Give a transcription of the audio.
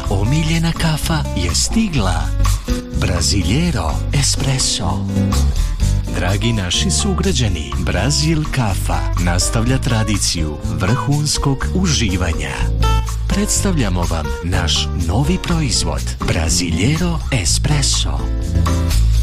omiljena kafa je stigla. Braziljero Espresso. Dragi naši sugrađani, Brazil kafa nastavlja tradiciju vrhunskog uživanja. Predstavljamo vam naš novi proizvod, Braziljero Espresso.